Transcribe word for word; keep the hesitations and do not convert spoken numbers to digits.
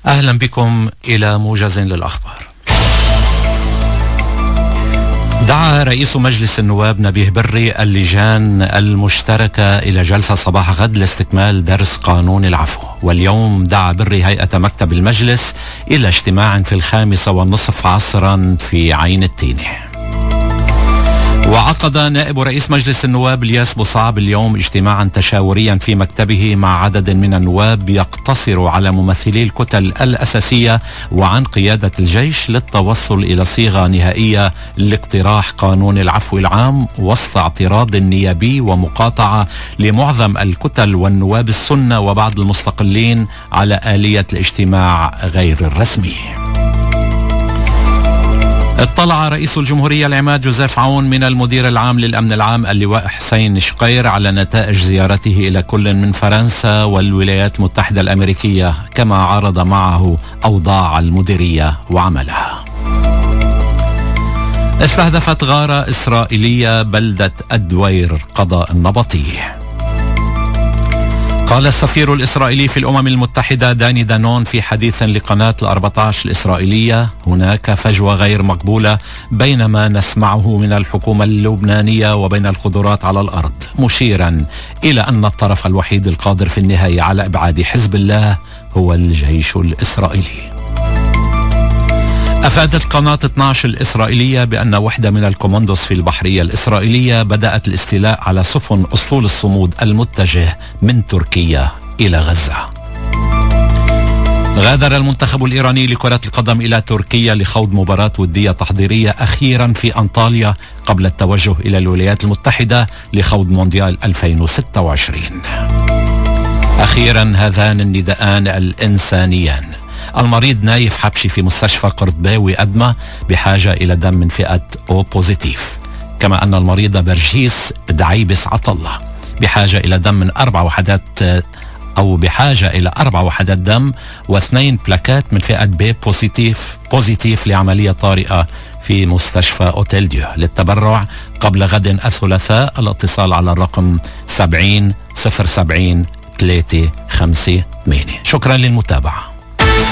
أهلا بكم إلى موجز للأخبار. دعا رئيس مجلس النواب نبيه بري اللجان المشتركة إلى جلسة صباح غد لاستكمال درس قانون العفو. واليوم دعا بري هيئة مكتب المجلس إلى اجتماع في الخامسة والنصف عصرا في عين التينة. وعقد نائب رئيس مجلس النواب الياس بوصعب اليوم اجتماعا تشاوريا في مكتبه مع عدد من النواب يقتصر على ممثلي الكتل الأساسية وعن قيادة الجيش للتوصل إلى صيغة نهائية لاقتراح قانون العفو العام وسط اعتراض نيابي ومقاطعة لمعظم الكتل والنواب السنة وبعض المستقلين على آلية الاجتماع غير الرسمي. اطلع رئيس الجمهورية العماد جوزيف عون من المدير العام للأمن العام اللواء حسين شقير على نتائج زيارته إلى كل من فرنسا والولايات المتحدة الأمريكية، كما عرض معه أوضاع المديرية وعملها. استهدفت غارة إسرائيلية بلدة الدوير قضاء النبطي. قال السفير الإسرائيلي في الأمم المتحدة داني دانون في حديث لقناة الأربعة عشر الإسرائيلية: هناك فجوة غير مقبولة بين ما نسمعه من الحكومة اللبنانية وبين القدرات على الأرض، مشيرا إلى أن الطرف الوحيد القادر في النهاية على إبعاد حزب الله هو الجيش الإسرائيلي. أفادت قناة اثني عشر الإسرائيلية بأن وحدة من الكوماندوز في البحرية الإسرائيلية بدأت الاستيلاء على سفن أسطول الصمود المتجه من تركيا إلى غزة. غادر المنتخب الإيراني لكرة القدم إلى تركيا لخوض مباراة ودية تحضيرية أخيرا في أنطاليا قبل التوجه إلى الولايات المتحدة لخوض مونديال ألفين وستة وعشرين. أخيرا هذان النداءان الإنسانيان: المريض نايف حبشي في مستشفى قرطباوي أدمى بحاجة إلى دم من فئة أو بوزيتيف، كما أن المريضة برجيس دعيبس عطلة بحاجة إلى دم من أربع وحدات أو بحاجة إلى أربع وحدات دم واثنين بلاكات من فئة بي بوزيتيف بوزيتيف لعملية طارئة في مستشفى أوتيل ديو للتبرع قبل غد الثلاثاء. الاتصال على الرقم سبعين صفر سبعين ثلاثة خمسة ثمانية. شكرا للمتابعة.